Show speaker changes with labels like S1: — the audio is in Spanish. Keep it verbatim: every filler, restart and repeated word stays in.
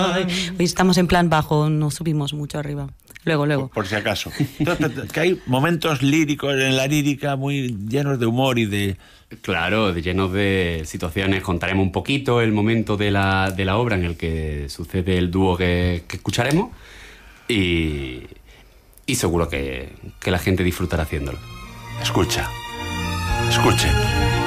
S1: Hoy estamos en plan bajo, no subimos mucho arriba. Luego, luego.
S2: Por, por si acaso. Entonces, que hay momentos líricos en la lírica muy llenos de humor y de...
S3: Claro, llenos de situaciones. Contaremos un poquito el momento de la, de la obra en el que sucede el dúo que, que escucharemos y, y seguro que, que la gente disfrutará haciéndolo.
S2: Escucha, escuchen.